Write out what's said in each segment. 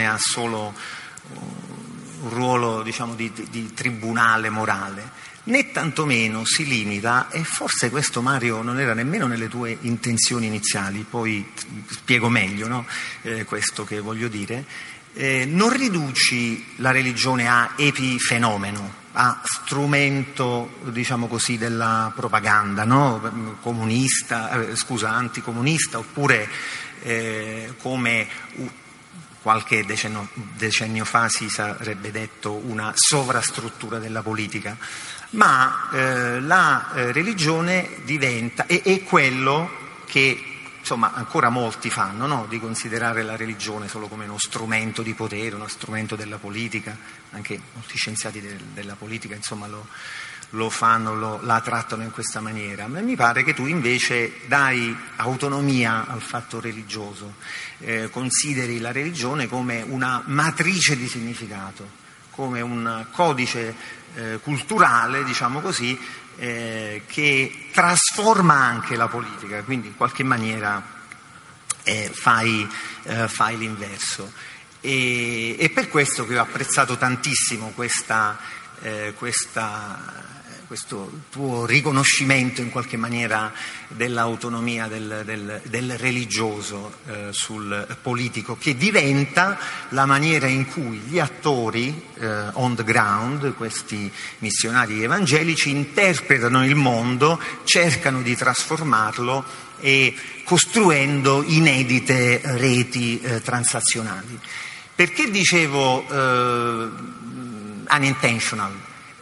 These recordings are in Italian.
ha solo un ruolo, diciamo, di tribunale morale, né tantomeno si limita, e forse questo, Mario, non era nemmeno nelle tue intenzioni iniziali, poi spiego meglio, no? Questo che voglio dire, non riduci la religione a epifenomeno, a strumento, diciamo così, della propaganda, no? Anticomunista, oppure come qualche decennio fa si sarebbe detto una sovrastruttura della politica, ma la religione diventa, è quello che insomma ancora molti fanno, no? Di considerare la religione solo come uno strumento di potere, uno strumento della politica. Anche molti scienziati della politica insomma lo fanno, la trattano in questa maniera, ma mi pare che tu invece dai autonomia al fatto religioso, consideri la religione come una matrice di significato, come un codice culturale, diciamo così, che trasforma anche la politica, quindi in qualche maniera fai l'inverso. E per questo che ho apprezzato tantissimo questo tuo riconoscimento in qualche maniera dell'autonomia del religioso sul politico, che diventa la maniera in cui gli attori on the ground, questi missionari evangelici, interpretano il mondo, cercano di trasformarlo e costruendo inedite reti transazionali. Perché dicevo unintentional?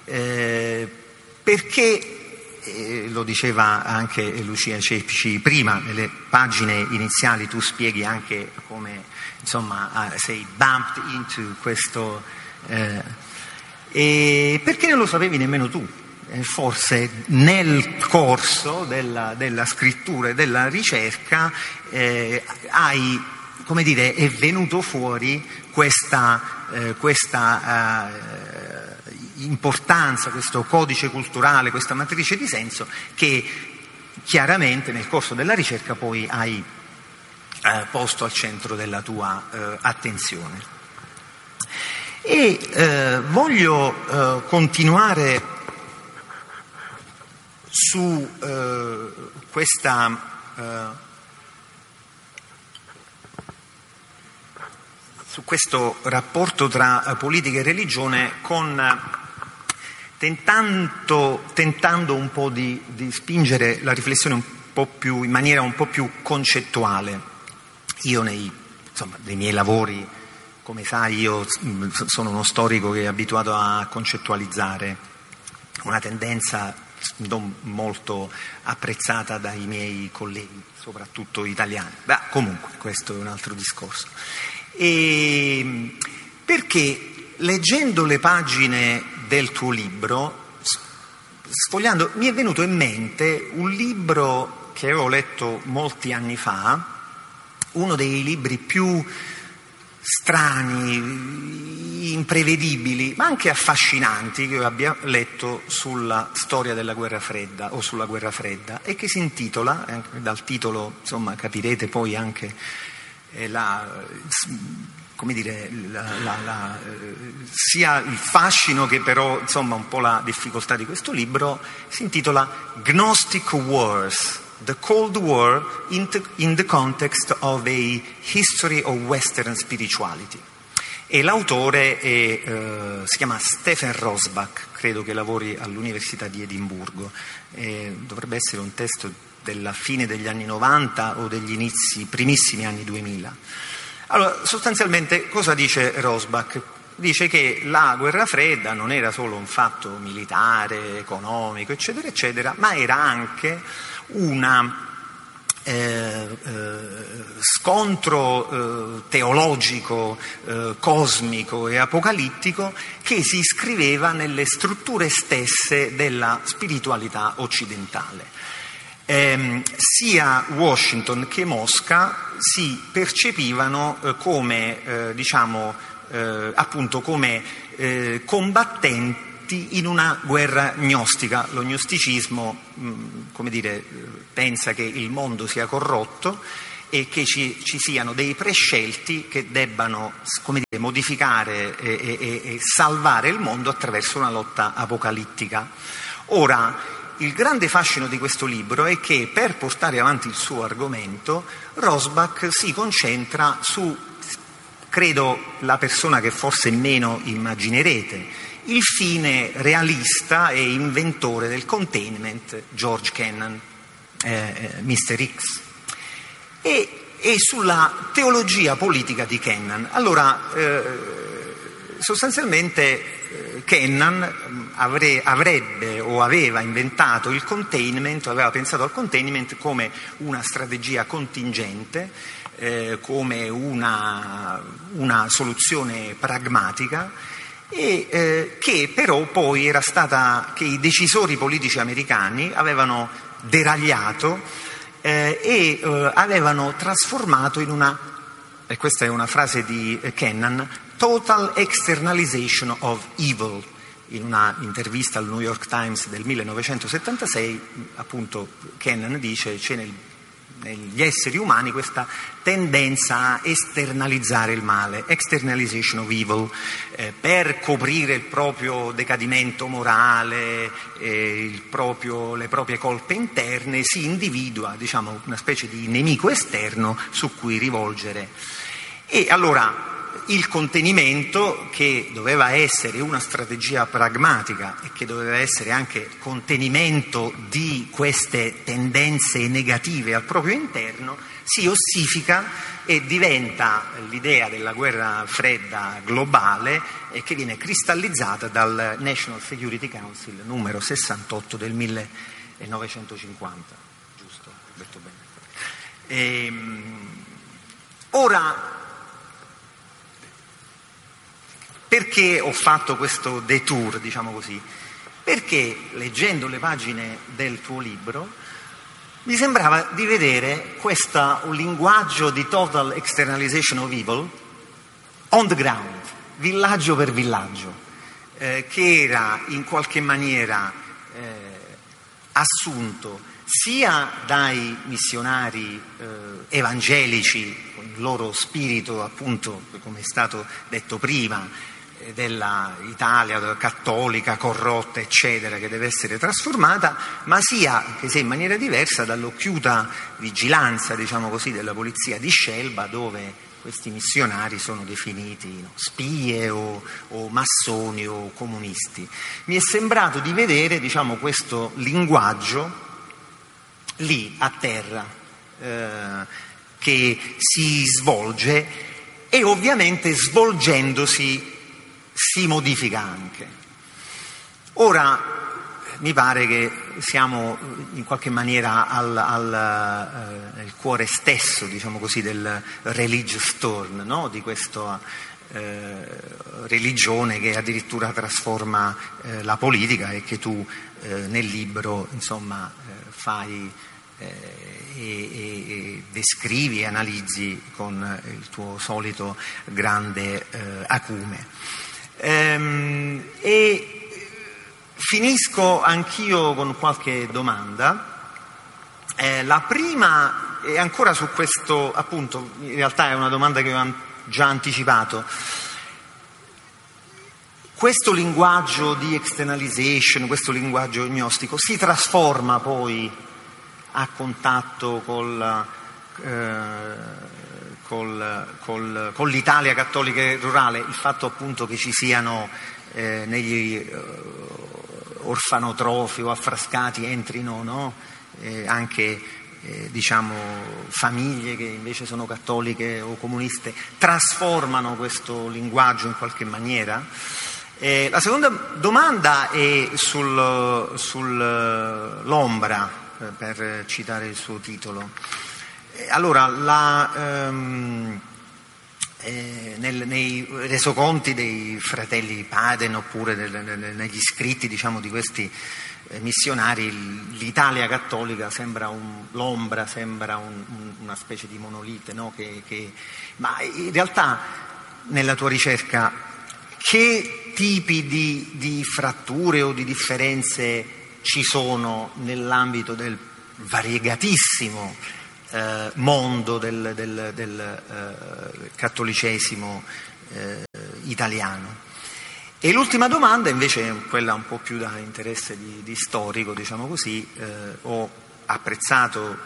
Perché, lo diceva anche Lucia Cepci prima, nelle pagine iniziali tu spieghi anche come, insomma, sei bumped into questo, e perché non lo sapevi nemmeno tu? Forse nel corso della scrittura e della ricerca hai, come dire, è venuto fuori questa importanza, questo codice culturale, questa matrice di senso che chiaramente nel corso della ricerca poi hai posto al centro della tua attenzione. E voglio continuare su questo rapporto tra politica e religione, tentando un po' di spingere la riflessione in maniera un po' più concettuale. Io dei miei lavori, come sai, io sono uno storico che è abituato a concettualizzare, una tendenza non molto apprezzata dai miei colleghi, soprattutto italiani. Beh, comunque questo è un altro discorso. E perché leggendo le pagine del tuo libro, sfogliando, mi è venuto in mente un libro che avevo letto molti anni fa, uno dei libri più strani, imprevedibili, ma anche affascinanti che io abbia letto sulla storia della guerra fredda o sulla guerra fredda, e che si intitola, dal titolo insomma capirete poi anche sia il fascino che però insomma un po' la difficoltà di questo libro. Si intitola Gnostic Wars, The Cold War in the Context of a History of Western Spirituality. E l'autore si chiama Stephen Rosbach, credo che lavori all'Università di Edimburgo. Dovrebbe essere un testo della fine degli anni 90 o degli primissimi anni 2000. Allora, sostanzialmente cosa dice Rosbach? Dice che la guerra fredda non era solo un fatto militare, economico, eccetera, eccetera, ma era anche una scontro teologico, cosmico e apocalittico che si iscriveva nelle strutture stesse della spiritualità occidentale. Sia Washington che Mosca si percepivano come appunto come combattenti in una guerra gnostica. Lo gnosticismo, pensa che il mondo sia corrotto e che ci siano dei prescelti che debbano, come dire, modificare e salvare il mondo attraverso una lotta apocalittica. Ora, il grande fascino di questo libro è che per portare avanti il suo argomento Rosbach si concentra su, credo, la persona che forse meno immaginerete, il fine realista e inventore del containment, George Kennan, Mr. X, e sulla teologia politica di Kennan. Allora, sostanzialmente Kennan avrebbe o aveva inventato il containment, aveva pensato al containment come una strategia contingente, come una soluzione pragmatica, e che però poi era stata, che i decisori politici americani avevano deragliato e avevano trasformato in una, e questa è una frase di Kennan, total externalization of evil. In una intervista al New York Times del 1976, appunto, Kennan dice c'è negli esseri umani questa tendenza a esternalizzare il male, externalization of evil, per coprire il proprio decadimento morale, le proprie colpe interne, si individua, diciamo, una specie di nemico esterno su cui rivolgere. E allora il contenimento, che doveva essere una strategia pragmatica e che doveva essere anche contenimento di queste tendenze negative al proprio interno, si ossifica e diventa l'idea della guerra fredda globale, che viene cristallizzata dal National Security Council numero 68 del 1950. Giusto? Ho detto bene. Ora, perché ho fatto questo detour, diciamo così? Perché leggendo le pagine del tuo libro mi sembrava di vedere questo linguaggio di total externalization of evil on the ground, villaggio per villaggio, che era in qualche maniera assunto sia dai missionari evangelici, con il loro spirito, appunto, come è stato detto prima, della Italia cattolica, corrotta, eccetera, che deve essere trasformata, ma sia, anche se in maniera diversa, dall'occhiuta vigilanza, diciamo così, della polizia di Scelba, dove questi missionari sono definiti spie o massoni o comunisti. Mi è sembrato di vedere, diciamo, questo linguaggio lì a terra, che si svolge, e ovviamente svolgendosi si modifica anche. Ora mi pare che siamo in qualche maniera nel cuore stesso, diciamo così, del religious turn, no? Di questa religione che addirittura trasforma la politica, e che tu nel libro, insomma, fai e descrivi e analizzi con il tuo solito grande acume. E finisco anch'io con qualche domanda. La prima è ancora su questo, appunto, in realtà è una domanda che ho già anticipato. Questo linguaggio di externalization, questo linguaggio gnostico, si trasforma poi a contatto con l'Italia cattolica e rurale, il fatto appunto che ci siano negli orfanotrofi o affrascati entrino, no? Anche diciamo famiglie che invece sono cattoliche o comuniste, trasformano questo linguaggio in qualche maniera. La seconda domanda è sull'ombra, per citare il suo titolo. Allora, nei resoconti dei fratelli Paden, oppure negli scritti, diciamo, di questi missionari, l'Italia cattolica sembra l'ombra, sembra una specie di monolite, no? Ma in realtà nella tua ricerca che tipi di fratture o di differenze ci sono nell'ambito del variegatissimo mondo del cattolicesimo italiano. E l'ultima domanda invece è quella un po' più da interesse di storico, diciamo così. Ho apprezzato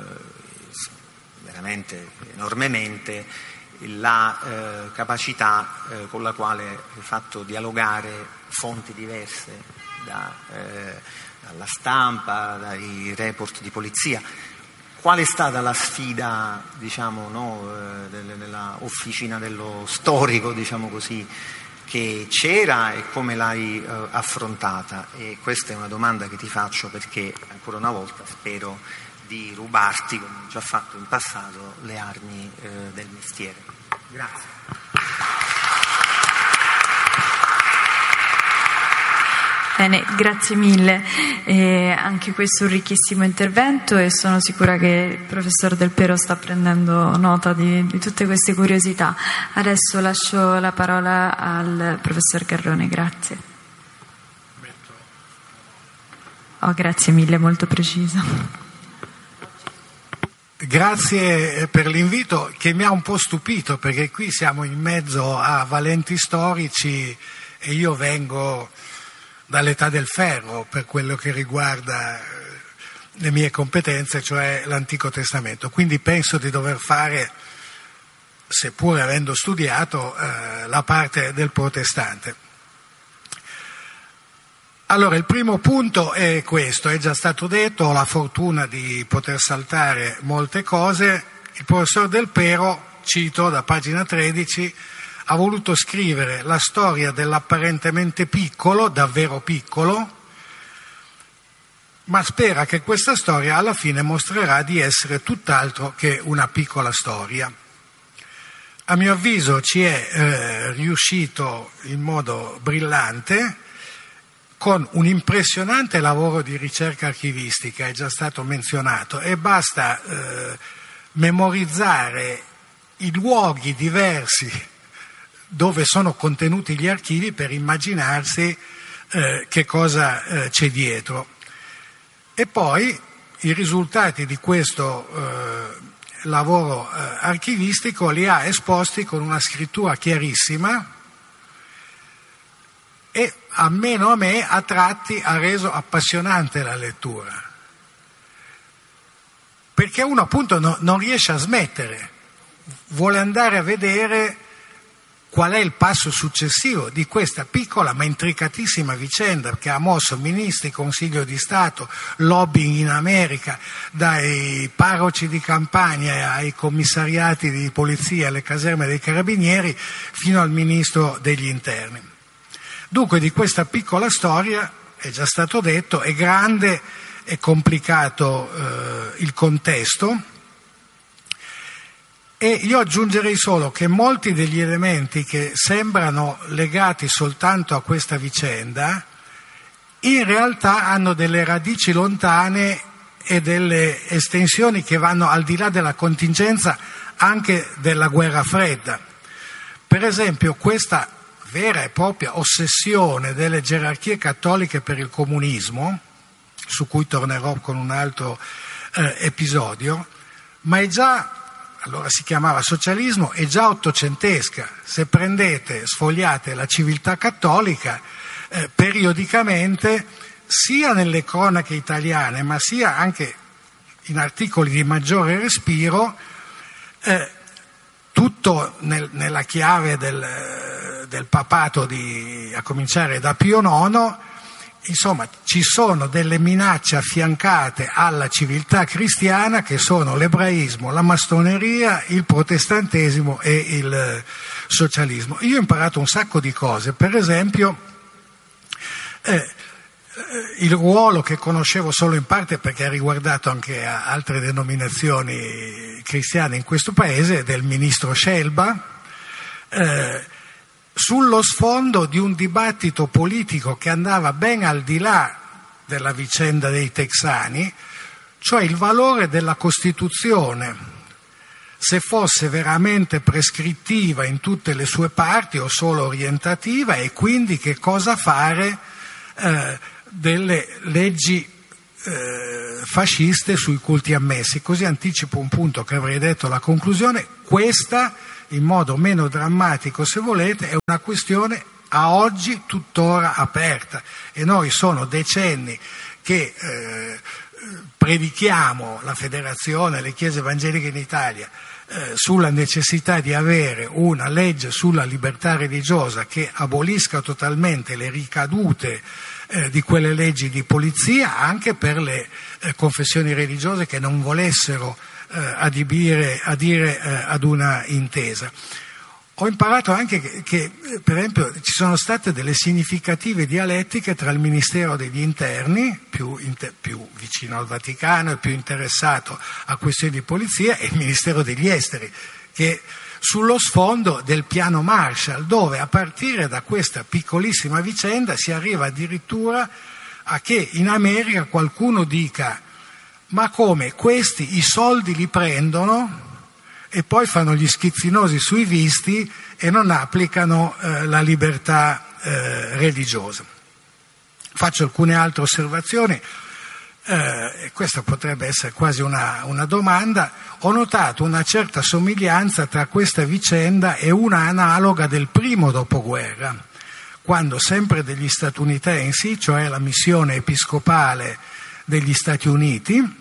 veramente enormemente la capacità con la quale hai fatto dialogare fonti diverse dalla stampa, dai report di polizia. Qual è stata la sfida, diciamo, nella officina dello storico, diciamo così, che c'era e come l'hai affrontata? E questa è una domanda che ti faccio perché ancora una volta spero di rubarti, come ho già fatto in passato, le armi del mestiere. Grazie. Bene, grazie mille. Anche questo è un ricchissimo intervento e sono sicura che il professor Del Pero sta prendendo nota di tutte queste curiosità. Adesso lascio la parola al professor Garrone, grazie. Grazie mille, molto preciso. Grazie per l'invito che mi ha un po' stupito, perché qui siamo in mezzo a valenti storici e io vengo dall'età del ferro per quello che riguarda le mie competenze, cioè l'Antico Testamento. Quindi penso di dover fare, seppur avendo studiato, la parte del protestante. Allora, il primo punto è questo, è già stato detto, ho la fortuna di poter saltare molte cose. Il professor Del Pero, cito da pagina 13, ha voluto scrivere la storia dell'apparentemente piccolo, davvero piccolo, ma spera che questa storia alla fine mostrerà di essere tutt'altro che una piccola storia. A mio avviso ci è riuscito in modo brillante, con un impressionante lavoro di ricerca archivistica, è già stato menzionato, e basta memorizzare i luoghi diversi dove sono contenuti gli archivi per immaginarsi che cosa c'è dietro. E poi i risultati di questo lavoro archivistico li ha esposti con una scrittura chiarissima e almeno a me a tratti ha reso appassionante la lettura, perché uno appunto non riesce a smettere, vuole andare a vedere qual è il passo successivo di questa piccola ma intricatissima vicenda che ha mosso ministri, Consiglio di Stato, lobbying in America, dai parroci di campagna ai commissariati di polizia, alle caserme dei carabinieri, fino al ministro degli interni. Dunque di questa piccola storia, è già stato detto, è grande e complicato il contesto, e io aggiungerei solo che molti degli elementi che sembrano legati soltanto a questa vicenda in realtà hanno delle radici lontane e delle estensioni che vanno al di là della contingenza anche della guerra fredda. Per esempio questa vera e propria ossessione delle gerarchie cattoliche per il comunismo, su cui tornerò con un altro episodio, ma è già, allora si chiamava socialismo, è già ottocentesca. Se prendete, sfogliate la civiltà cattolica, periodicamente, sia nelle cronache italiane, ma sia anche in articoli di maggiore respiro, tutto nella chiave del papato a cominciare da Pio IX, insomma ci sono delle minacce affiancate alla civiltà cristiana che sono l'ebraismo, la massoneria, il protestantesimo e il socialismo. Io ho imparato un sacco di cose, per esempio il ruolo che conoscevo solo in parte perché ha riguardato anche altre denominazioni cristiane in questo paese, del ministro Scelba, sullo sfondo di un dibattito politico che andava ben al di là della vicenda dei texani, cioè il valore della Costituzione, se fosse veramente prescrittiva in tutte le sue parti o solo orientativa, e quindi che cosa fare delle leggi fasciste sui culti ammessi. Così anticipo un punto che avrei detto alla conclusione: questa, in modo meno drammatico se volete, è una questione a oggi tuttora aperta, e noi sono decenni che predichiamo, la Federazione, le chiese evangeliche in Italia, sulla necessità di avere una legge sulla libertà religiosa che abolisca totalmente le ricadute di quelle leggi di polizia anche per le confessioni religiose che non volessero adire ad una intesa. Ho imparato anche che, per esempio, ci sono state delle significative dialettiche tra il Ministero degli Interni, più vicino al Vaticano e più interessato a questioni di polizia, e il Ministero degli Esteri, che sullo sfondo del piano Marshall, dove a partire da questa piccolissima vicenda si arriva addirittura a che in America qualcuno dica: ma come, questi i soldi li prendono e poi fanno gli schizzinosi sui visti e non applicano la libertà religiosa. Faccio alcune altre osservazioni, questa potrebbe essere quasi una domanda. Ho notato una certa somiglianza tra questa vicenda e una analoga del primo dopoguerra, quando sempre degli statunitensi, cioè la missione episcopale degli Stati Uniti,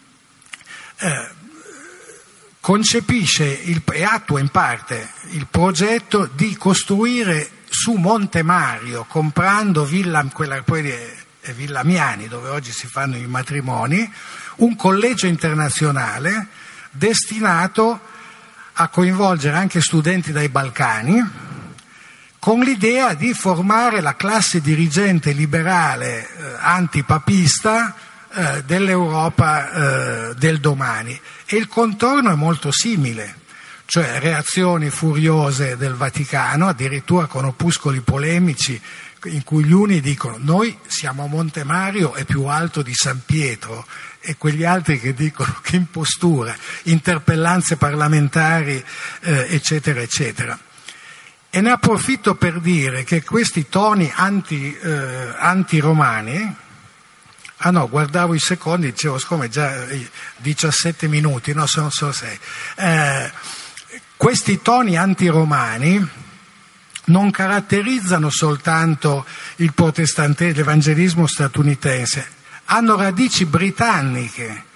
concepisce e attua in parte il progetto di costruire su Monte Mario, comprando quella poi è Villa Miani, dove oggi si fanno i matrimoni, un collegio internazionale destinato a coinvolgere anche studenti dai Balcani, con l'idea di formare la classe dirigente liberale antipapista dell'Europa del domani. E il contorno è molto simile, cioè reazioni furiose del Vaticano, addirittura con opuscoli polemici in cui gli uni dicono: noi siamo a Monte Mario, è più alto di San Pietro, e quegli altri che dicono: che impostura, interpellanze parlamentari, eccetera eccetera. E ne approfitto per dire che questi toni antiromani, no, guardavo i secondi, dicevo, siccome già 17 minuti, no, sono solo 6. Questi toni antiromani non caratterizzano soltanto il protestantesimo, l'evangelismo statunitense, hanno radici britanniche.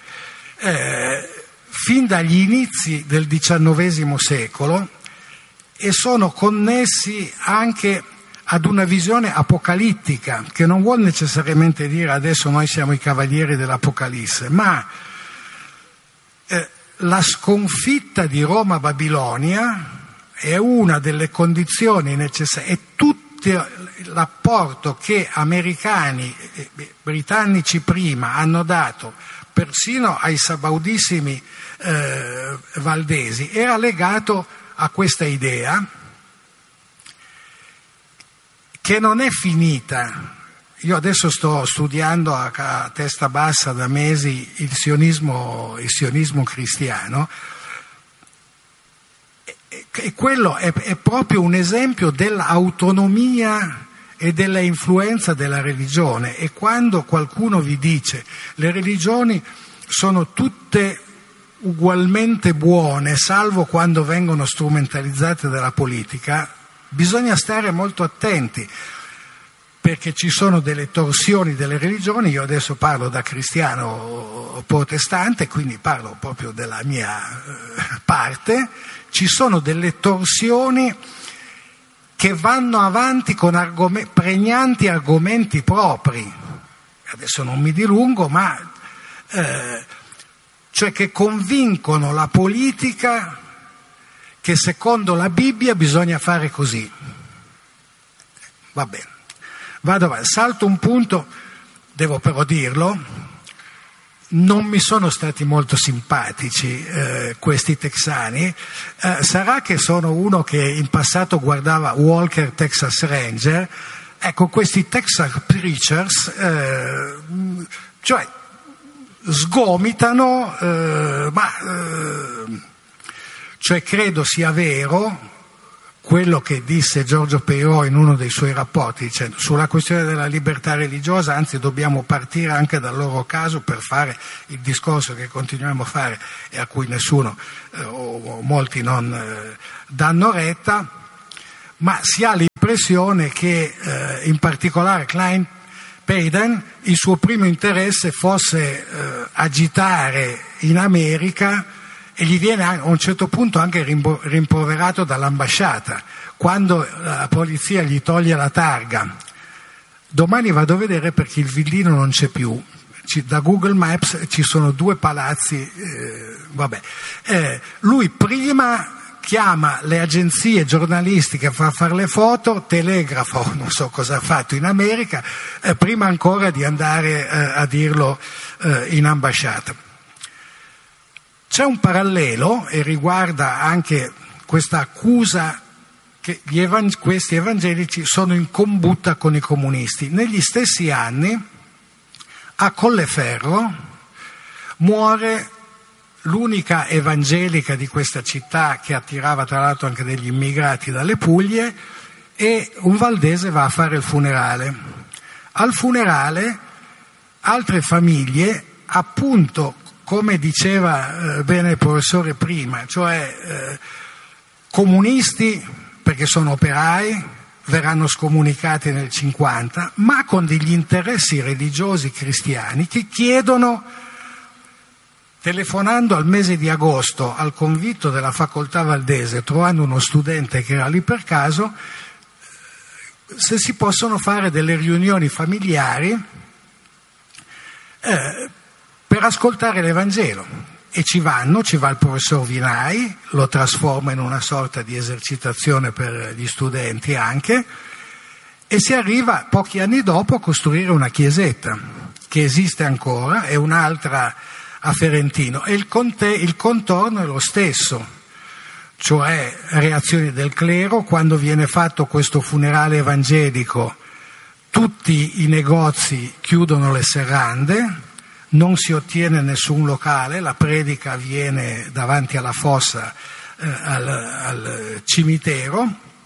Fin dagli inizi del XIX secolo, e sono connessi anche ad una visione apocalittica, che non vuol necessariamente dire adesso noi siamo i cavalieri dell'Apocalisse, ma la sconfitta di Roma-Babilonia è una delle condizioni necessarie, e tutto l'apporto che americani e britannici prima hanno dato persino ai sabaudissimi valdesi era legato a questa idea, che non è finita. Io adesso sto studiando a testa bassa da mesi il sionismo cristiano, e quello è proprio un esempio dell'autonomia e della influenza della religione. E quando qualcuno vi dice le religioni sono tutte ugualmente buone, salvo quando vengono strumentalizzate dalla politica, bisogna stare molto attenti, perché ci sono delle torsioni delle religioni. Io adesso parlo da cristiano protestante, quindi parlo proprio della mia parte. Ci sono delle torsioni che vanno avanti con pregnanti argomenti propri. Adesso non mi dilungo, ma cioè che convincono la politica che secondo la Bibbia bisogna fare così. Va bene, vado avanti. Salto un punto, devo però dirlo, non mi sono stati molto simpatici questi texani. Sarà che sono uno che in passato guardava Walker Texas Ranger. Ecco, questi Texas Preachers cioè sgomitano, cioè credo sia vero quello che disse Giorgio Peirò in uno dei suoi rapporti, dicendo sulla questione della libertà religiosa, anzi dobbiamo partire anche dal loro caso per fare il discorso che continuiamo a fare e a cui nessuno o molti non danno retta, ma si ha l'impressione che in particolare Klein Payden il suo primo interesse fosse agitare in America, e gli viene a un certo punto anche rimproverato dall'ambasciata quando la polizia gli toglie la targa. Domani vado a vedere perché il villino non c'è più, da Google Maps ci sono 2 palazzi, lui prima chiama le agenzie giornalistiche per fare le foto, telegrafo, non so cosa ha fatto in America, prima ancora di andare a dirlo in ambasciata. C'è un parallelo e riguarda anche questa accusa che questi evangelici sono in combutta con i comunisti. Negli stessi anni a Colleferro muore l'unica evangelica di questa città, che attirava tra l'altro anche degli immigrati dalle Puglie, e un valdese va a fare il funerale. Al funerale altre famiglie, appunto come diceva bene il professore prima, cioè comunisti perché sono operai, verranno scomunicati nel 50, ma con degli interessi religiosi cristiani che chiedono, telefonando al mese di agosto al convitto della facoltà valdese, trovando uno studente che era lì per caso, se si possono fare delle riunioni familiari per ascoltare l'Evangelo. E ci va il professor Vinai, lo trasforma in una sorta di esercitazione per gli studenti anche, e si arriva pochi anni dopo a costruire una chiesetta che esiste ancora, è un'altra a Ferentino, e il contorno è lo stesso, cioè reazioni del clero. Quando viene fatto questo funerale evangelico tutti i negozi chiudono le serrande, non si ottiene nessun locale, la predica avviene davanti alla fossa al cimitero,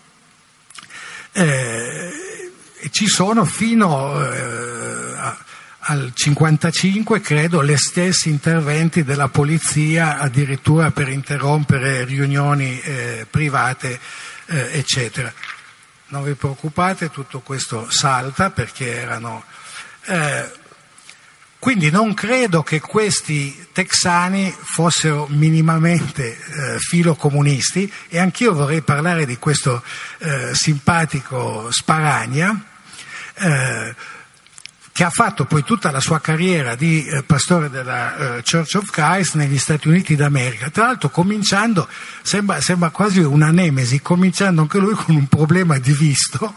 e ci sono fino al 55, credo, le stessi interventi della polizia, addirittura per interrompere riunioni private, eccetera. Non vi preoccupate, tutto questo salta perché erano... Quindi non credo che questi texani fossero minimamente filocomunisti, e anch'io vorrei parlare di questo simpatico Sparagna, che ha fatto poi tutta la sua carriera di pastore della Church of Christ negli Stati Uniti d'America. Tra l'altro cominciando, sembra quasi una nemesi, cominciando anche lui con un problema di visto,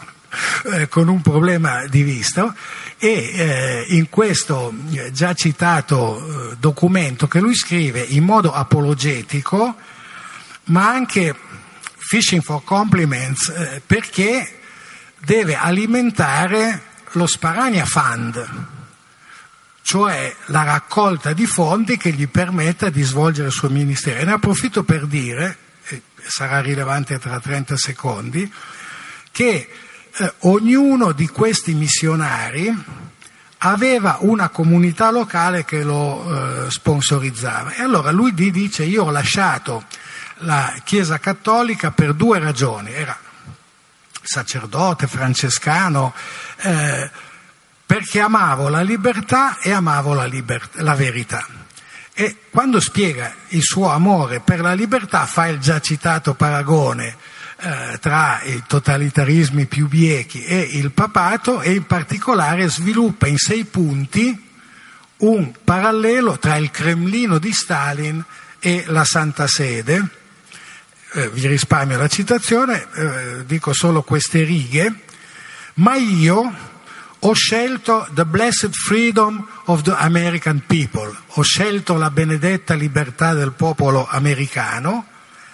e in questo già citato documento che lui scrive in modo apologetico, ma anche fishing for compliments, perché deve alimentare lo Sparagna Fund, cioè la raccolta di fondi che gli permetta di svolgere il suo ministero. E ne approfitto per dire, sarà rilevante tra 30 secondi, che ognuno di questi missionari aveva una comunità locale che lo sponsorizzava. E allora lui dice: io ho lasciato la Chiesa Cattolica per 2 ragioni. Era sacerdote francescano, perché amavo la libertà e amavo la verità. E quando spiega il suo amore per la libertà fa il già citato paragone tra i totalitarismi più biechi e il papato, e in particolare sviluppa in 6 punti un parallelo tra il Cremlino di Stalin e la Santa Sede. Vi risparmio la citazione, dico solo queste righe: ma io ho scelto the blessed freedom of the American people, ho scelto la benedetta libertà del popolo americano.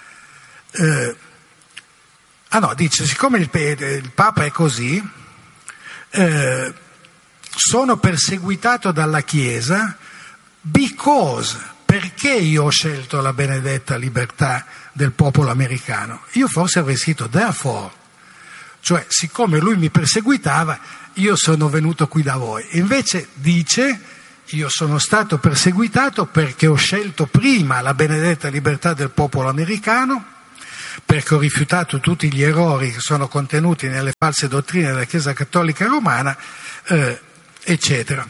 Dice, siccome il Papa è così, sono perseguitato dalla Chiesa perché io ho scelto la benedetta libertà del popolo americano. Io forse avrei scritto therefore, cioè siccome lui mi perseguitava, io sono venuto qui da voi. Invece dice: io sono stato perseguitato perché ho scelto prima la benedetta libertà del popolo americano, perché ho rifiutato tutti gli errori che sono contenuti nelle false dottrine della Chiesa Cattolica Romana, eccetera.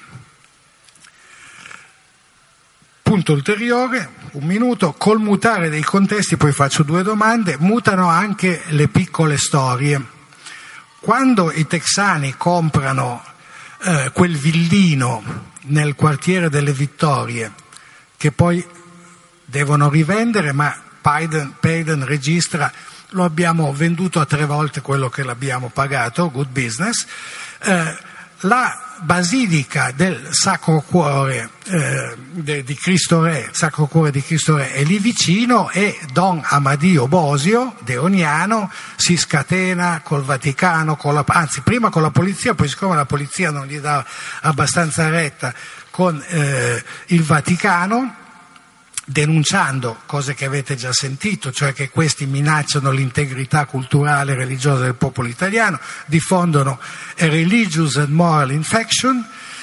Punto ulteriore, un minuto: col mutare dei contesti, poi faccio 2 domande, mutano anche le piccole storie. Quando i texani comprano quel villino nel quartiere delle Vittorie, che poi devono rivendere, ma Payden registra: lo abbiamo venduto a 3 volte quello che l'abbiamo pagato, good business. La basilica del Sacro Cuore di Cristo Re, Sacro Cuore di Cristo Re, è lì vicino, e Don Amadio Bosio, deoniano, si scatena col Vaticano, anzi prima con la polizia, poi siccome la polizia non gli dà abbastanza retta, con il Vaticano, denunciando cose che avete già sentito, cioè che questi minacciano l'integrità culturale e religiosa del popolo italiano, diffondono a religious and moral infection,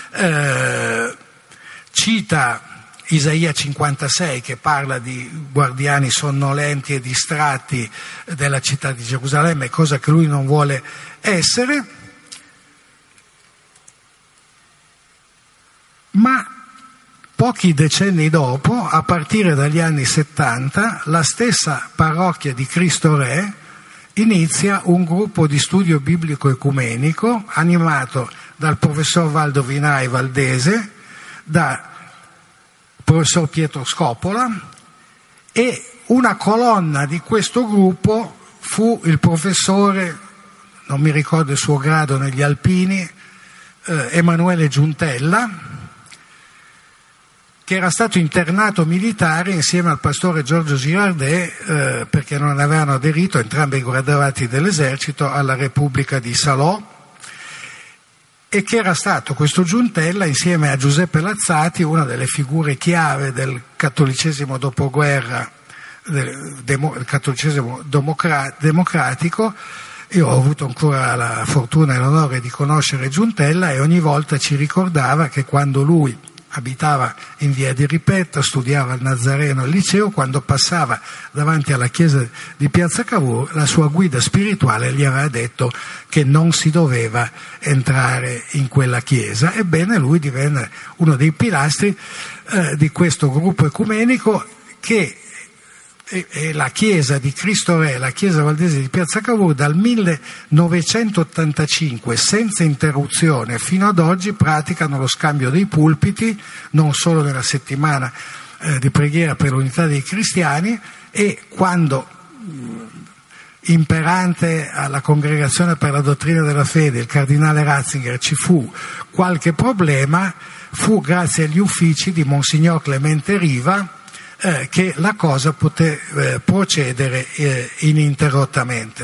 cita Isaia 56 che parla di guardiani sonnolenti e distratti della città di Gerusalemme, cosa che lui non vuole essere, ma pochi decenni dopo, a partire dagli anni 70, la stessa parrocchia di Cristo Re inizia un gruppo di studio biblico ecumenico animato dal professor Valdo Vinai Valdese, dal professor Pietro Scopola, e una colonna di questo gruppo fu il professore, non mi ricordo il suo grado negli Alpini, Emanuele Giuntella, che era stato internato militare insieme al pastore Giorgio Girardet perché non avevano aderito, entrambi graduati dell'esercito, alla Repubblica di Salò, e che era stato questo Giuntella, insieme a Giuseppe Lazzati, una delle figure chiave del cattolicesimo dopoguerra, del cattolicesimo democratico. Io ho avuto ancora la fortuna e l'onore di conoscere Giuntella, e ogni volta ci ricordava che quando lui abitava in via di Ripetta, studiava al Nazareno al liceo, quando passava davanti alla chiesa di Piazza Cavour, la sua guida spirituale gli aveva detto che non si doveva entrare in quella chiesa. Ebbene, lui divenne uno dei pilastri di questo gruppo ecumenico, che è la chiesa di Cristo Re, la chiesa valdese di Piazza Cavour, dal 1985 senza interruzione fino ad oggi praticano lo scambio dei pulpiti, non solo nella settimana di preghiera per l'unità dei cristiani, e quando imperante alla Congregazione per la Dottrina della Fede, il cardinale Ratzinger, ci fu qualche problema, fu grazie agli uffici di Monsignor Clemente Riva che la cosa poté procedere ininterrottamente.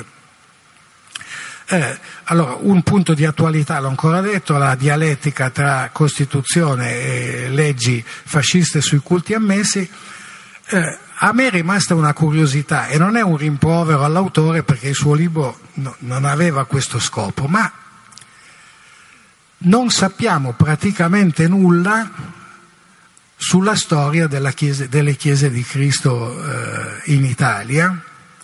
Allora, un punto di attualità, l'ho ancora detto: la dialettica tra Costituzione e leggi fasciste sui culti ammessi. A me è rimasta una curiosità, e non è un rimprovero all'autore perché il suo libro non aveva questo scopo, ma non sappiamo praticamente nulla sulla storia delle chiese di Cristo in Italia,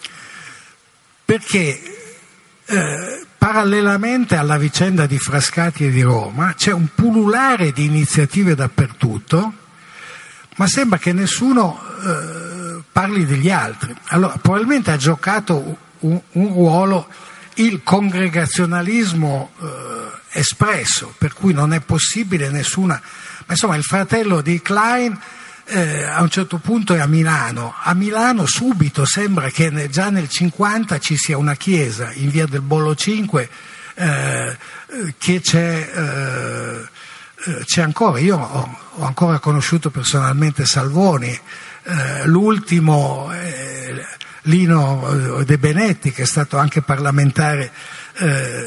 perché parallelamente alla vicenda di Frascati e di Roma c'è un pullulare di iniziative dappertutto, ma sembra che nessuno parli degli altri. Allora, probabilmente ha giocato un ruolo il congregazionalismo espresso, per cui non è possibile nessuna. Ma insomma, il fratello di Klein a un certo punto è a Milano. A Milano subito sembra che già nel 50 ci sia una chiesa in via del Bollo 5 che c'è ancora. Io ho ancora conosciuto personalmente Salvoni, l'ultimo Lino De Benetti, che è stato anche parlamentare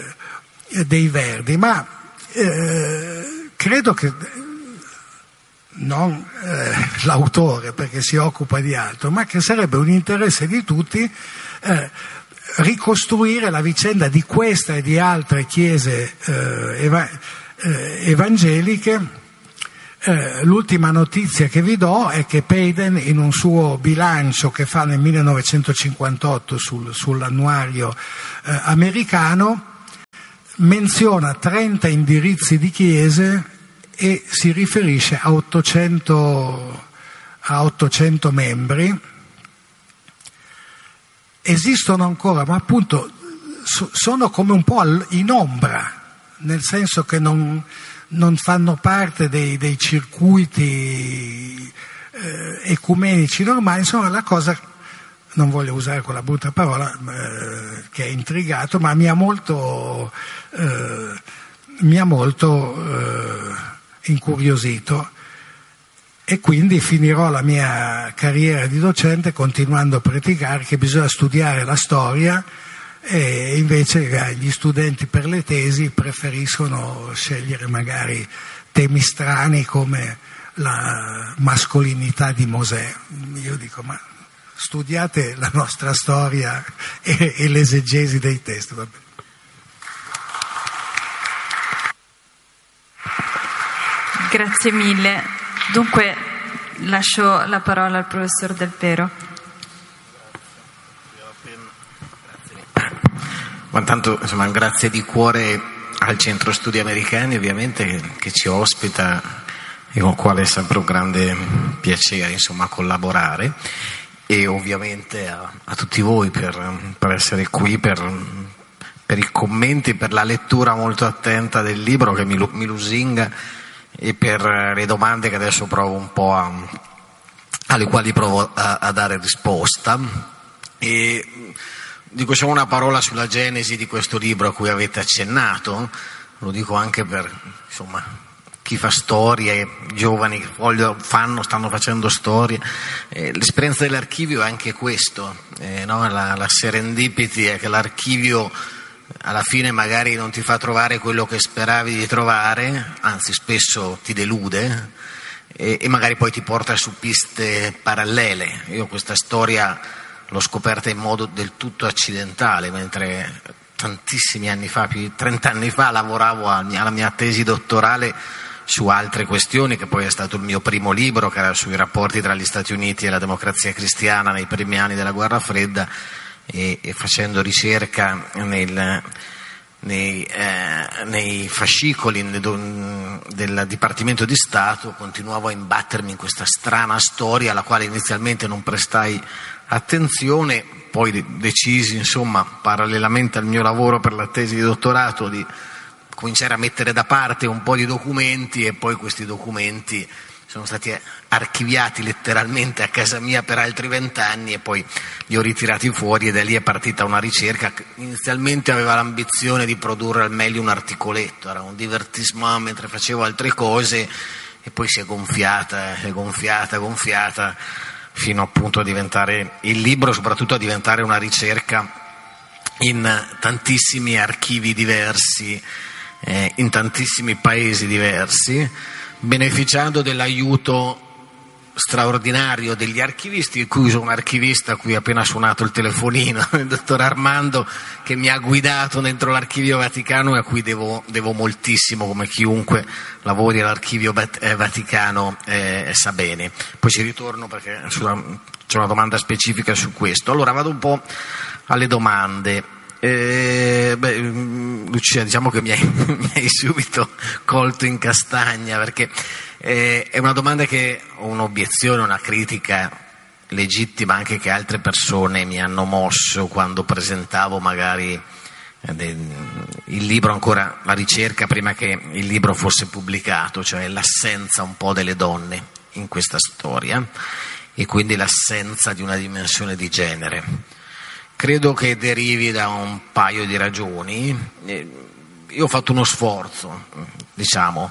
dei Verdi, ma credo che non l'autore perché si occupa di altro, ma che sarebbe un interesse di tutti ricostruire la vicenda di questa e di altre chiese evangeliche. L'ultima notizia che vi do è che Payden, in un suo bilancio che fa nel 1958 sull'annuario americano, menziona 30 indirizzi di chiese e si riferisce a 800 membri. Esistono ancora, ma appunto sono come un po' in ombra, nel senso che non fanno parte dei circuiti ecumenici normali. Insomma, la cosa, non voglio usare quella brutta parola che è intrigato, ma mi ha molto incuriosito, e quindi finirò la mia carriera di docente continuando a predicare che bisogna studiare la storia, e invece gli studenti per le tesi preferiscono scegliere magari temi strani come la mascolinità di Mosè. Io dico, ma studiate la nostra storia e l'esegesi dei testi. Vabbè. Grazie mille. Dunque lascio la parola al professor Del Pero. Ma intanto, insomma, grazie di cuore al Centro Studi Americani, ovviamente, che ci ospita e con il quale è sempre un grande piacere, insomma, collaborare, e ovviamente a tutti voi per essere qui, per i commenti, per la lettura molto attenta del libro che mi lusinga, e per le domande che adesso provo un po' alle quali provo a dare risposta. E dico solo una parola sulla genesi di questo libro a cui avete accennato, lo dico anche per, insomma, chi fa storie, giovani che stanno facendo storie. L'esperienza dell'archivio è anche questo, no? La serendipity è che l'archivio alla fine magari non ti fa trovare quello che speravi di trovare, anzi spesso ti delude, e magari poi ti porta su piste parallele. Io questa storia l'ho scoperta in modo del tutto accidentale, mentre tantissimi anni fa, più di 30 anni fa, lavoravo alla mia tesi dottorale su altre questioni, che poi è stato il mio primo libro, che era sui rapporti tra gli Stati Uniti e la democrazia cristiana nei primi anni della Guerra Fredda, e facendo ricerca nei fascicoli del Dipartimento di Stato continuavo a imbattermi in questa strana storia alla quale inizialmente non prestai attenzione, poi decisi, insomma, parallelamente al mio lavoro per la tesi di dottorato, di cominciare a mettere da parte un po' di documenti, e poi questi documenti sono stati archiviati letteralmente a casa mia per altri 20 anni, e poi li ho ritirati fuori, e da lì è partita una ricerca che inizialmente aveva l'ambizione di produrre al meglio un articoletto, era un divertissement mentre facevo altre cose, e poi si è gonfiata fino appunto a diventare il libro, soprattutto a diventare una ricerca in tantissimi archivi diversi, in tantissimi paesi diversi, beneficiando dell'aiuto straordinario degli archivisti, di cui sono un archivista a cui ho appena suonato il telefonino, il dottor Armando, che mi ha guidato dentro l'Archivio Vaticano, e a cui devo moltissimo, come chiunque lavori all'Archivio Vaticano sa bene. Poi ci ritorno perché c'è una domanda specifica su questo. Allora vado un po' alle domande. Lucia, diciamo che mi hai subito colto in castagna, perché è una domanda che ho un'obiezione, una critica legittima anche che altre persone mi hanno mosso quando presentavo magari il libro, ancora la ricerca prima che il libro fosse pubblicato, cioè l'assenza un po' delle donne in questa storia, e quindi l'assenza di una dimensione di genere. Credo che derivi da un paio di ragioni. Io ho fatto uno sforzo, diciamo,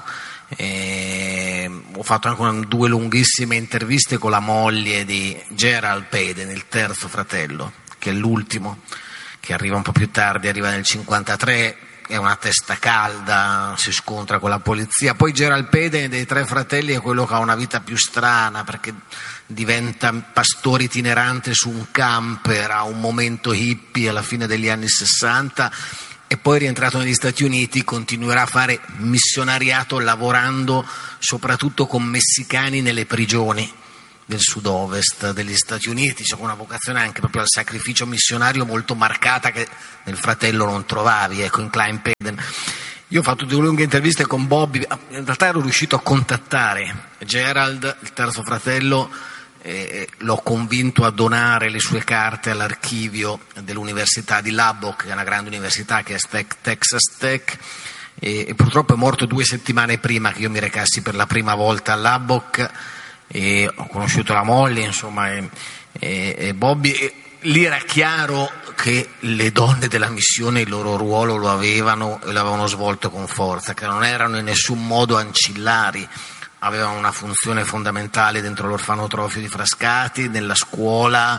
ho fatto anche 2 lunghissime interviste con la moglie di Gerald Payden, il terzo fratello, che è l'ultimo, che arriva un po' più tardi, arriva nel 1953, è una testa calda, si scontra con la polizia. Poi Gerald Peden dei tre fratelli è quello che ha una vita più strana, perché diventa pastore itinerante su un camper, ha un momento hippie alla fine degli anni 60 e poi rientrato negli Stati Uniti continuerà a fare missionariato lavorando soprattutto con messicani nelle prigioni del sud-ovest degli Stati Uniti. C'è una vocazione anche proprio al sacrificio missionario molto marcata che nel fratello non trovavi, ecco, in Klein Peden. Io ho fatto due lunghe interviste con Bobby, in realtà ero riuscito a contattare Gerald, il terzo fratello, l'ho convinto a donare le sue carte all'archivio dell'università di Lubbock, che è una grande università che è Texas Tech, e purtroppo è morto 2 settimane prima che io mi recassi per la prima volta a Lubbock, e ho conosciuto la moglie, insomma, e Bobby, e lì era chiaro che le donne della missione il loro ruolo lo avevano e l'avevano svolto con forza, che non erano in nessun modo ancillari, avevano una funzione fondamentale dentro l'orfanotrofio di Frascati, nella scuola,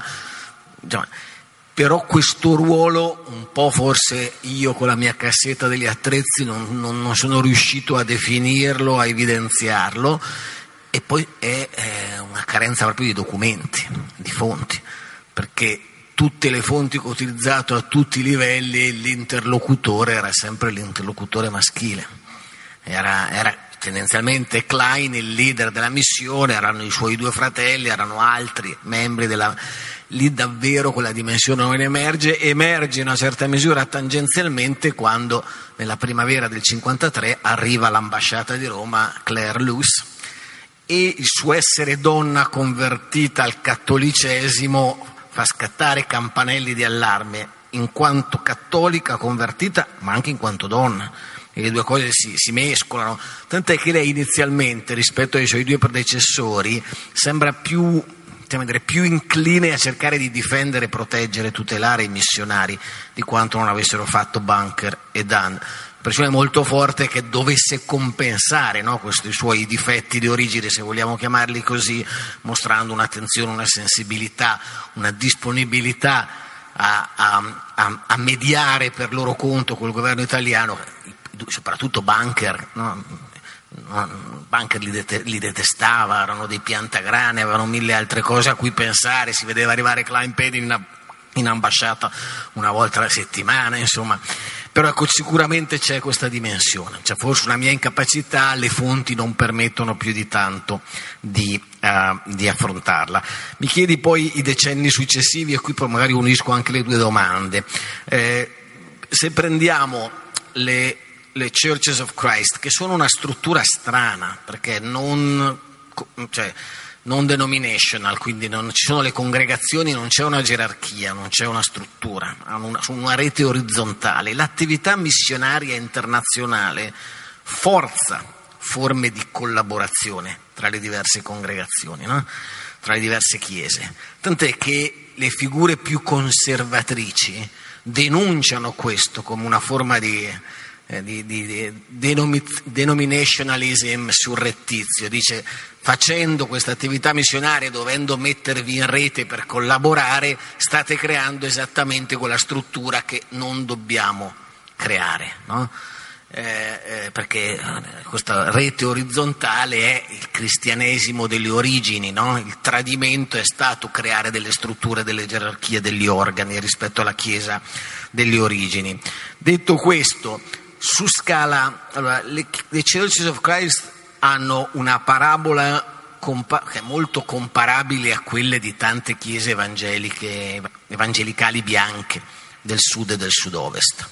però questo ruolo un po' forse io con la mia cassetta degli attrezzi non sono riuscito a definirlo, a evidenziarlo, e poi è una carenza proprio di documenti, di fonti, perché tutte le fonti che ho utilizzato a tutti i livelli l'interlocutore era sempre l'interlocutore maschile, era tendenzialmente Klein il leader della missione, erano i suoi 2 fratelli, erano altri membri lì davvero quella dimensione non emerge in una certa misura tangenzialmente quando nella primavera del 53 arriva all'ambasciata di Roma Claire Luce e il suo essere donna convertita al cattolicesimo fa scattare campanelli di allarme in quanto cattolica convertita ma anche in quanto donna, e le due cose si mescolano, tant'è che lei inizialmente rispetto ai suoi 2 predecessori sembra più incline a cercare di difendere, proteggere, tutelare i missionari di quanto non avessero fatto Bunker e Dunn. Pressione molto forte che dovesse compensare, no, questi suoi difetti di origine, se vogliamo chiamarli così, mostrando un'attenzione, una sensibilità, una disponibilità a mediare per loro conto col governo italiano, soprattutto Bunker, no? Bunker li detestava, erano dei piantagrane, avevano 1000 altre cose a cui pensare, si vedeva arrivare Klein Peden in ambasciata una volta alla settimana, insomma. Però ecco, sicuramente c'è questa dimensione, c'è forse una mia incapacità, le fonti non permettono più di tanto di affrontarla. Mi chiedi poi i decenni successivi, e qui poi magari unisco anche le 2 domande. Se prendiamo le Churches of Christ, che sono una struttura strana, perché non denominational, quindi non ci sono le congregazioni, non c'è una gerarchia, non c'è una struttura, sono una rete orizzontale. L'attività missionaria internazionale forza forme di collaborazione tra le diverse congregazioni, no? Tra le diverse chiese, tant'è che le figure più conservatrici denunciano questo come una forma di denominationalism surrettizio. Dice: facendo questa attività missionaria, dovendo mettervi in rete per collaborare, state creando esattamente quella struttura che non dobbiamo creare, no? Perché questa rete orizzontale è il cristianesimo delle origini, no? Il tradimento è stato creare delle strutture, delle gerarchie, degli organi rispetto alla Chiesa delle origini. Detto questo, su scala, allora, le Churches of Christ hanno una parabola che è molto comparabile a quelle di tante chiese evangelicali bianche del sud e del sud-ovest.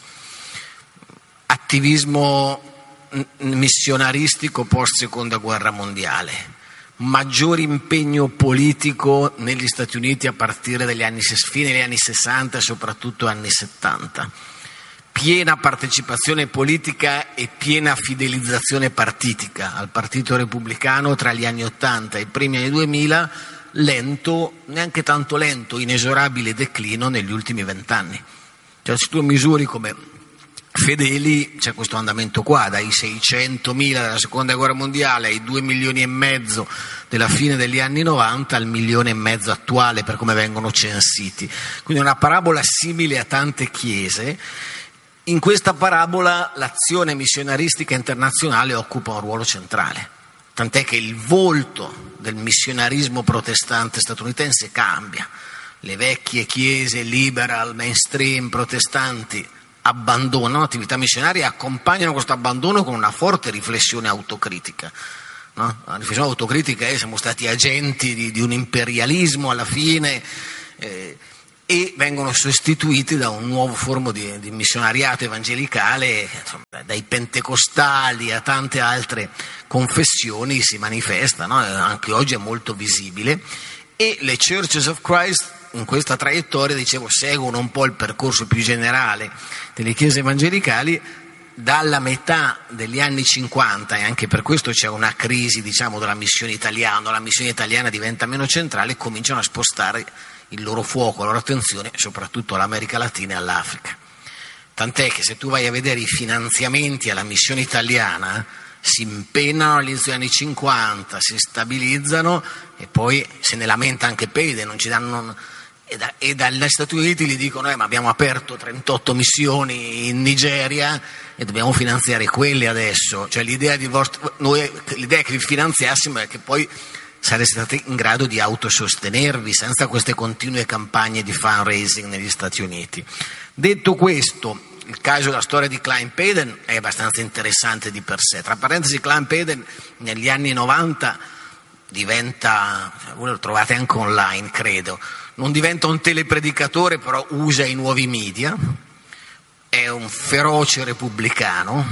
Attivismo missionaristico post seconda guerra mondiale, maggiore impegno politico negli Stati Uniti a partire dagli fine degli anni 60 e soprattutto anni 70, piena partecipazione politica e piena fidelizzazione partitica al Partito Repubblicano tra gli anni 80 e i primi anni 2000, lento, neanche tanto lento, inesorabile declino negli ultimi 20 anni. Cioè, se tu misuri come fedeli, c'è questo andamento qua, dai 600.000 della seconda guerra mondiale ai 2,5 milioni della fine degli anni 90 al 1,5 milioni attuale, per come vengono censiti. Quindi una parabola simile a tante chiese, In questa parabola l'azione missionaristica internazionale occupa un ruolo centrale, tant'è che il volto del missionarismo protestante statunitense cambia. Le vecchie chiese liberal, mainstream, protestanti abbandonano l'attività missionaria e accompagnano questo abbandono con una forte riflessione autocritica. No? La riflessione autocritica è: siamo stati agenti di un imperialismo alla fine, e vengono sostituiti da un nuovo forma di missionariato evangelicale, insomma, dai pentecostali a tante altre confessioni si manifesta, no? Anche oggi è molto visibile, e le Churches of Christ in questa traiettoria, dicevo, seguono un po' il percorso più generale delle chiese evangelicali. Dalla metà degli anni 50, e anche per questo c'è una crisi, diciamo, della missione italiana, la missione italiana diventa meno centrale e cominciano a spostare il loro fuoco, la loro attenzione soprattutto all'America Latina e all'Africa. Tant'è che se tu vai a vedere i finanziamenti alla missione italiana, si impennano all'inizio degli anni 50, si stabilizzano e poi se ne lamenta anche Pede, non ci danno. E dagli Stati Uniti gli dicono: ma abbiamo aperto 38 missioni in Nigeria e dobbiamo finanziare quelle adesso. Cioè l'idea che vi finanziassimo è che poi sareste stati in grado di autosostenervi senza queste continue campagne di fundraising negli Stati Uniti. Detto questo, il caso della storia di Klein Peden è abbastanza interessante di per sé. Tra parentesi, Klein Peden negli anni 90 diventa, voi lo trovate anche online credo, non diventa un telepredicatore, però usa i nuovi media, è un feroce repubblicano,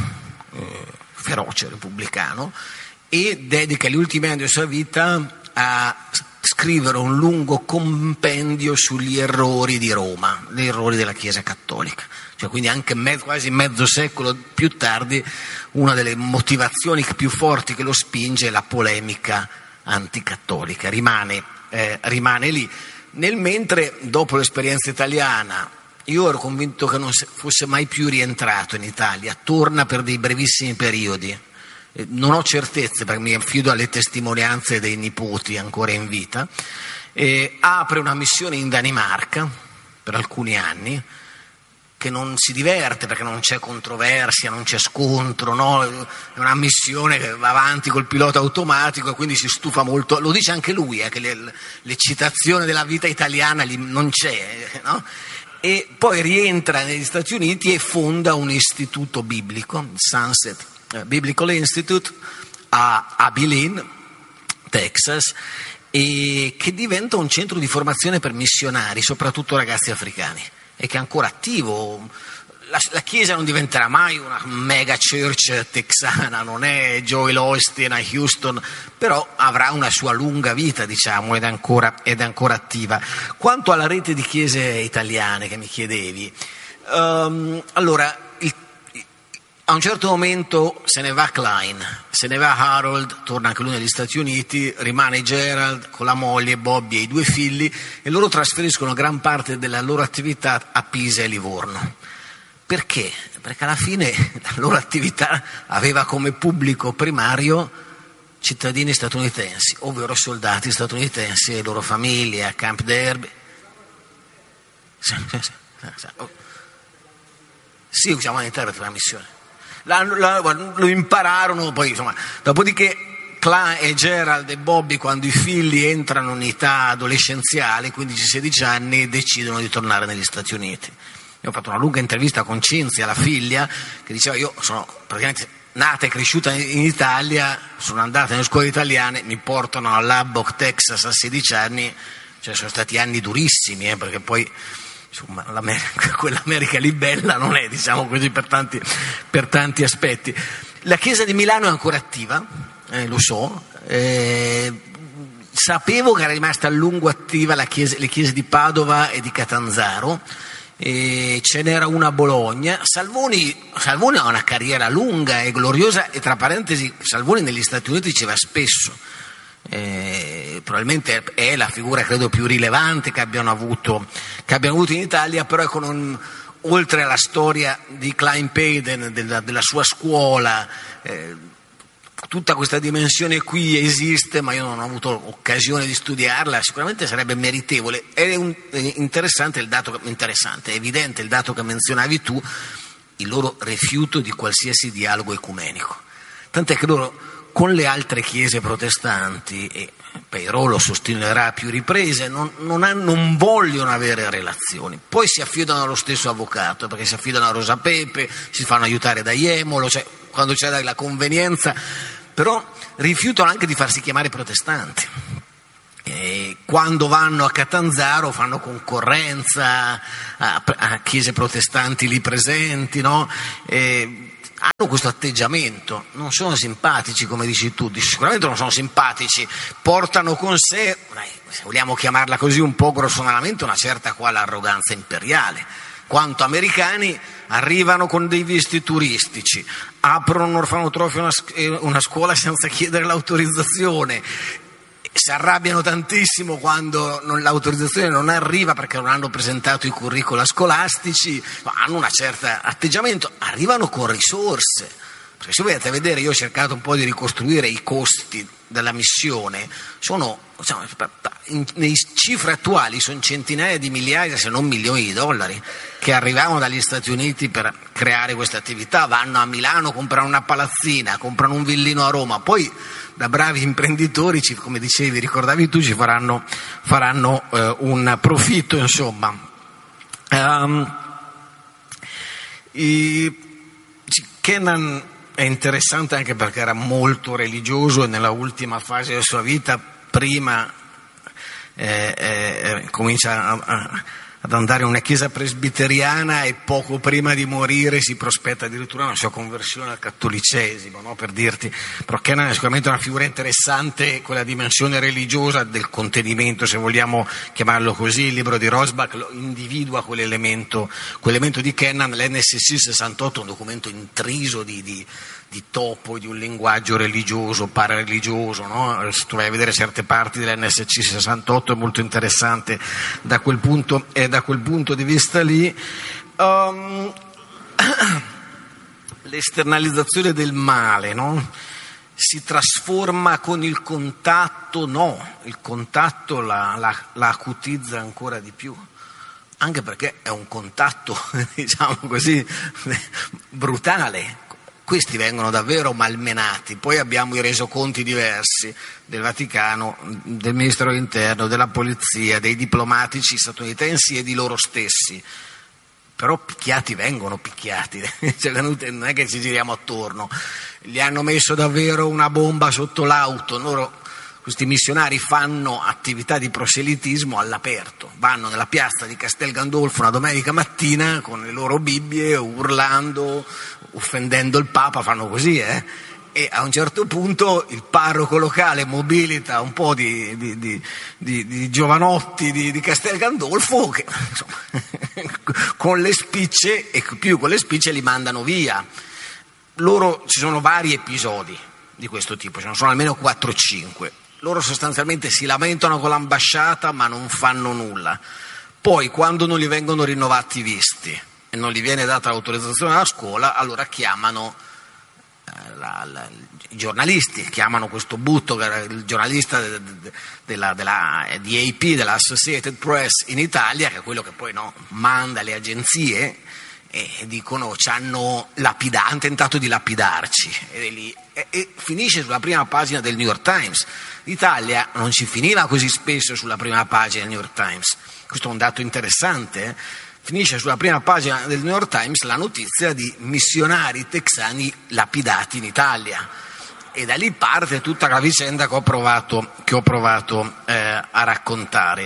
e dedica gli ultimi anni della sua vita a scrivere un lungo compendio sugli errori di Roma, gli errori della Chiesa Cattolica. Cioè, quindi anche quasi mezzo secolo più tardi, una delle motivazioni più forti che lo spinge è la polemica anticattolica, rimane lì. Nel mentre, dopo l'esperienza italiana, io ero convinto che non fosse mai più rientrato in Italia, torna per dei brevissimi periodi. Non ho certezze perché mi affido alle testimonianze dei nipoti ancora in vita. Apre una missione in Danimarca per alcuni anni, che non si diverte perché non c'è controversia, non c'è scontro, no? È una missione che va avanti col pilota automatico e quindi si stufa molto. Lo dice anche lui, che l'eccitazione della vita italiana non c'è, no? E poi rientra negli Stati Uniti e fonda un istituto biblico, il Sunset Biblical Institute a Abilene, Texas, e che diventa un centro di formazione per missionari, soprattutto ragazzi africani, e che è ancora attivo. La Chiesa non diventerà mai una mega church texana, non è Joel Osteen a Houston, però avrà una sua lunga vita, diciamo, ed è ancora attiva. Quanto alla rete di chiese italiane che mi chiedevi, allora, a un certo momento se ne va Klein, se ne va Harold, torna anche lui negli Stati Uniti, rimane Gerald con la moglie, Bobby e i 2 figli, e loro trasferiscono gran parte della loro attività a Pisa e Livorno. Perché? Perché alla fine la loro attività aveva come pubblico primario cittadini statunitensi, ovvero soldati statunitensi e le loro famiglie a Camp Derby. Sì, usiamo l'interprete per la missione. Lo impararono, poi insomma, dopodiché Klein e Gerald e Bobby, quando i figli entrano in età adolescenziale, 15-16 anni, decidono di tornare negli Stati Uniti. Io ho fatto una lunga intervista con Cinzia, la figlia, che diceva: io sono praticamente nata e cresciuta in Italia, sono andata nelle scuole italiane, mi portano a Lubbock, Texas a 16 anni, cioè sono stati anni durissimi, perché poi insomma quell'America lì bella non è, diciamo così, per tanti aspetti. La Chiesa di Milano è ancora attiva, lo so, sapevo che era rimasta a lungo attiva le chiese di Padova e di Catanzaro, ce n'era una a Bologna. Salvoni ha una carriera lunga e gloriosa, e tra parentesi Salvoni negli Stati Uniti ci va spesso, probabilmente è la figura credo più rilevante che abbiano avuto in Italia, però oltre alla storia di Klein Peden, della sua scuola, tutta questa dimensione qui esiste, ma io non ho avuto occasione di studiarla. Sicuramente sarebbe meritevole. È interessante, è evidente il dato che menzionavi tu, il loro rifiuto di qualsiasi dialogo ecumenico. Tant'è che loro con le altre chiese protestanti, e Peiró lo sostenerà a più riprese, non vogliono avere relazioni. Poi si affidano allo stesso avvocato, perché si affidano a Rosa Pepe, si fanno aiutare da Jemolo, cioè quando c'è la convenienza, però rifiutano anche di farsi chiamare protestanti. E quando vanno a Catanzaro fanno concorrenza a chiese protestanti lì presenti, no? Hanno questo atteggiamento, non sono simpatici, come dici tu, sicuramente non sono simpatici, portano con sé, se vogliamo chiamarla così un po' grossolanamente, una certa quale arroganza imperiale. Quanto americani arrivano con dei visti turistici, aprono un orfanotrofio e una scuola senza chiedere l'autorizzazione, si arrabbiano tantissimo quando l'autorizzazione non arriva perché non hanno presentato i curricula scolastici, hanno un certo atteggiamento, arrivano con risorse. Perché se voi andate a vedere, io ho cercato un po' di ricostruire i costi della missione, nei cifre attuali sono centinaia di migliaia se non milioni di dollari che arrivavano dagli Stati Uniti per creare queste attività. Vanno a Milano, comprano una palazzina, comprano un villino a Roma, poi da bravi imprenditori, come dicevi, ricordavi tu, ci faranno un profitto, insomma. Kennan è interessante anche perché era molto religioso e nella ultima fase della sua vita, prima comincia ad andare in una chiesa presbiteriana e poco prima di morire si prospetta addirittura una sua conversione al cattolicesimo, no? Per dirti. Però Kennan è sicuramente una figura interessante, quella dimensione religiosa del contenimento, se vogliamo chiamarlo così. Il libro di Rosbach lo individua quell'elemento di Kennan. L'NSC 68 è un documento intriso di topo, di un linguaggio religioso, parareligioso, no? Se tu vai a vedere certe parti dell'NSC 68 è molto interessante da quel punto di vista lì. L'esternalizzazione del male, no? Si trasforma con il contatto? No, il contatto la acutizza ancora di più, anche perché è un contatto, diciamo così, brutale. Questi vengono davvero malmenati. Poi abbiamo i resoconti diversi del Vaticano, del Ministero dell'Interno, della Polizia, dei diplomatici statunitensi e di loro stessi. Però vengono picchiati, non è che ci giriamo attorno. Gli hanno messo davvero una bomba sotto l'auto. Questi missionari fanno attività di proselitismo all'aperto, vanno nella piazza di Castel Gandolfo una domenica mattina con le loro Bibbie, urlando, offendendo il Papa, fanno così, e a un certo punto il parroco locale mobilita un po' di giovanotti di Castel Gandolfo che, insomma, con le spicce, e più con le spicce li mandano via. Ci sono vari episodi di questo tipo, ce ne sono almeno 4-5. Loro sostanzialmente si lamentano con l'ambasciata ma non fanno nulla. Poi quando non gli vengono rinnovati i visti e non gli viene data l'autorizzazione alla scuola, allora chiamano i giornalisti, chiamano questo Butto, che era il giornalista della DAP, della Associated Press in Italia, che è quello che poi manda le agenzie, e dicono hanno tentato di lapidarci, e finisce sulla prima pagina del New York Times. L'Italia non ci finiva così spesso sulla prima pagina del New York Times, questo è un dato interessante. Finisce sulla prima pagina del New York Times la notizia di missionari texani lapidati in Italia, e da lì parte tutta la vicenda che ho provato a raccontare.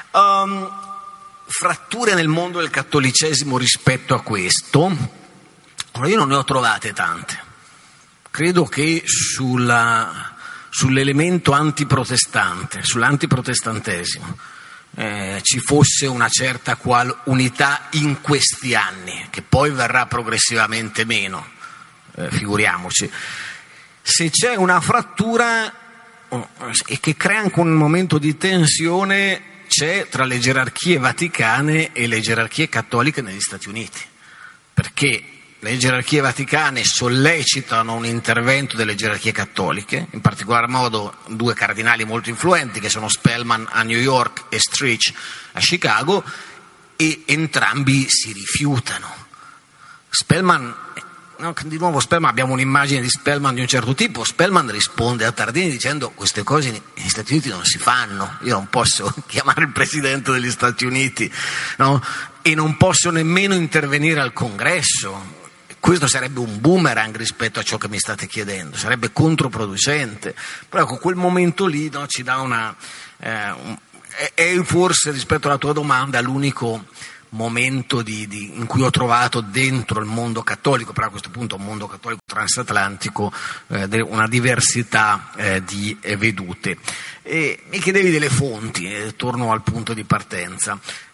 Fratture nel mondo del cattolicesimo rispetto a questo, io non ne ho trovate tante. Credo che sull'elemento antiprotestante, sull'antiprotestantesimo, ci fosse una certa unità in questi anni, che poi verrà progressivamente meno, figuriamoci. Se c'è una frattura e che crea anche un momento di tensione, c'è tra le gerarchie vaticane e le gerarchie cattoliche negli Stati Uniti, perché le gerarchie vaticane sollecitano un intervento delle gerarchie cattoliche, in particolar modo due cardinali molto influenti che sono Spellman a New York e Strich a Chicago, e entrambi si rifiutano. Spellman, no, di nuovo Spellman, abbiamo un'immagine di Spellman di un certo tipo. Spellman risponde a Tardini dicendo: queste cose negli Stati Uniti non si fanno, io non posso chiamare il presidente degli Stati Uniti, no? E non posso nemmeno intervenire al Congresso. Questo sarebbe un boomerang rispetto a ciò che mi state chiedendo, sarebbe controproducente. Però ecco, quel momento lì, no, ci dà è forse, rispetto alla tua domanda, l'unico momento in cui ho trovato dentro il mondo cattolico, però a questo punto un mondo cattolico transatlantico, una diversità di vedute. E mi chiedevi delle fonti, torno al punto di partenza.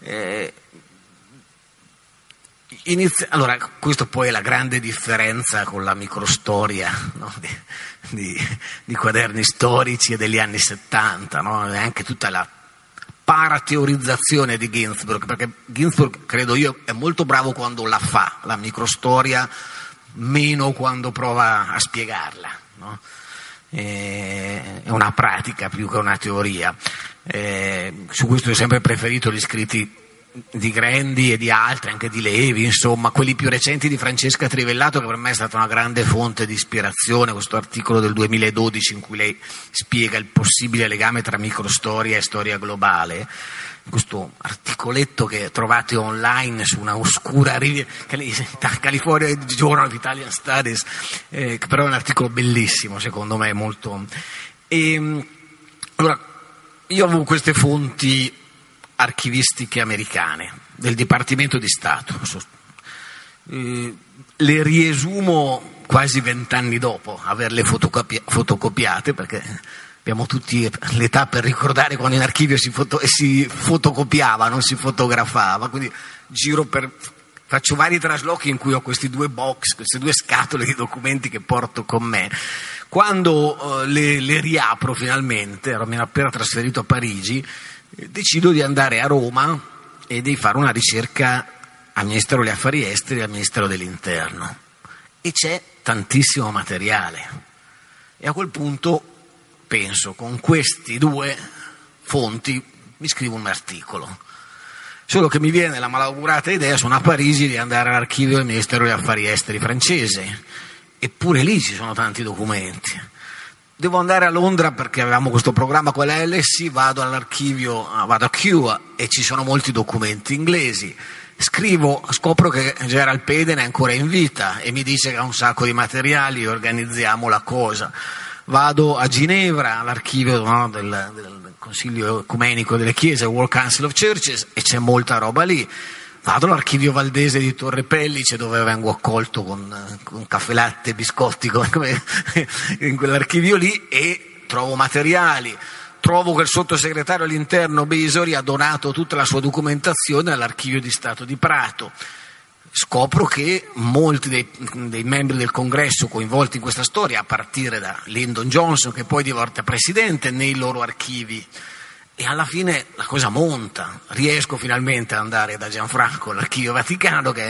Allora, questo poi è la grande differenza con la microstoria, no? di quaderni storici e degli anni 70, no? E anche tutta la parateorizzazione di Ginsburg, perché Ginsburg, credo io, è molto bravo quando la fa, la microstoria, meno quando prova a spiegarla, no? È una pratica più che una teoria. Su questo ho sempre preferito gli scritti di Grandi e di altri, anche di Levi, insomma, quelli più recenti di Francesca Trivellato, che per me è stata una grande fonte di ispirazione, questo articolo del 2012 in cui lei spiega il possibile legame tra microstoria e storia globale, questo articoletto che trovate online su una oscura California Journal of Italian Studies, che però è un articolo bellissimo, secondo me, molto. Allora, io avevo queste fonti archivistiche americane del Dipartimento di Stato, le riesumo quasi 20 anni dopo averle fotocopiate, perché abbiamo tutti l'età per ricordare quando in archivio si fotocopiava, non si fotografava, quindi faccio vari traslochi in cui ho questi due box, queste due scatole di documenti che porto con me. Quando le riapro finalmente, mi ero appena trasferito a Parigi, decido di andare a Roma e di fare una ricerca al Ministero degli Affari Esteri e al Ministero dell'Interno, e c'è tantissimo materiale, e a quel punto penso, con questi due fonti mi scrivo un articolo, solo che mi viene la malaugurata idea, sono a Parigi, di andare all'archivio del Ministero degli Affari Esteri francese, eppure lì ci sono tanti documenti. Devo andare a Londra perché avevamo questo programma con la LSI, vado all'archivio, vado a Kew e ci sono molti documenti inglesi. Scopro che Gerald Peden è ancora in vita e mi dice che ha un sacco di materiali, organizziamo la cosa. Vado a Ginevra, all'archivio, no, del Consiglio Ecumenico delle Chiese, World Council of Churches, e c'è molta roba lì. Vado all'archivio valdese di Torre Pellice, dove vengo accolto con caffè latte e biscotti come in quell'archivio lì, e trovo materiali. Trovo che il sottosegretario all'interno Besori ha donato tutta la sua documentazione all'archivio di Stato di Prato. Scopro che molti dei membri del congresso coinvolti in questa storia, a partire da Lyndon Johnson, che poi diventa presidente, nei loro archivi. E alla fine la cosa monta, riesco finalmente ad andare da Gianfranco all'Archivio Vaticano, che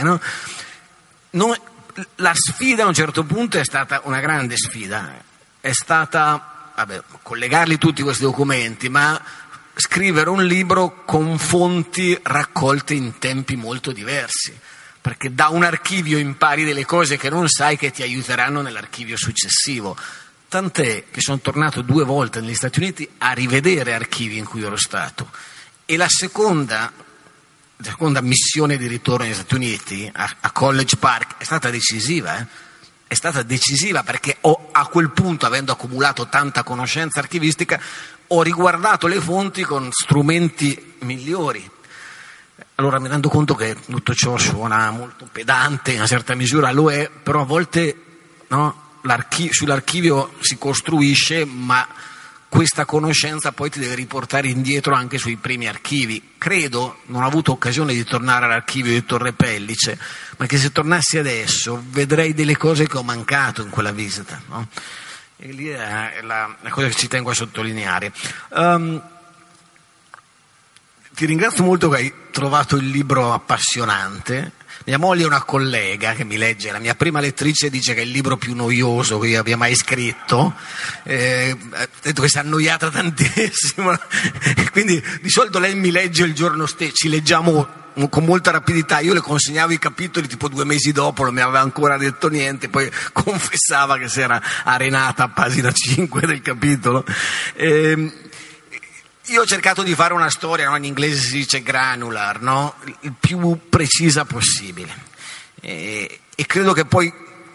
la sfida a un certo punto è stata una grande sfida, è stata collegarli tutti questi documenti, ma scrivere un libro con fonti raccolte in tempi molto diversi, perché da un archivio impari delle cose che non sai, che ti aiuteranno nell'archivio successivo. Tant'è che sono tornato 2 volte negli Stati Uniti a rivedere archivi in cui ero stato, e la seconda missione di ritorno negli Stati Uniti a College Park è stata decisiva. È stata decisiva perché a quel punto, avendo accumulato tanta conoscenza archivistica, ho riguardato le fonti con strumenti migliori. Allora mi rendo conto che tutto ciò suona molto pedante, in una certa misura lo è, però a volte, no, sull'archivio si costruisce, ma questa conoscenza poi ti deve riportare indietro anche sui primi archivi. Credo, non ho avuto occasione di tornare all'archivio di Torre Pellice, ma che se tornassi adesso vedrei delle cose che ho mancato in quella visita, no? E lì è la cosa che ci tengo a sottolineare. Ti ringrazio molto che hai trovato il libro appassionante. Mia moglie è una collega che mi legge, la mia prima lettrice dice che è il libro più noioso che io abbia mai scritto, ha detto che si è annoiata tantissimo, quindi di solito lei mi legge il giorno stesso, ci leggiamo con molta rapidità, io le consegnavo i capitoli tipo 2 mesi dopo, non mi aveva ancora detto niente, poi confessava che si era arenata a pagina 5 del capitolo. Io ho cercato di fare una storia, no? In inglese si dice granular, no? Il più precisa possibile, e credo che poi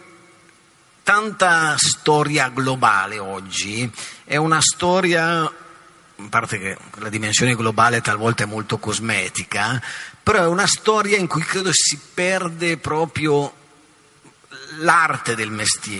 tanta storia globale oggi è una storia, a parte che la dimensione globale talvolta è molto cosmetica, però è una storia in cui credo si perde proprio l'arte del mestiere.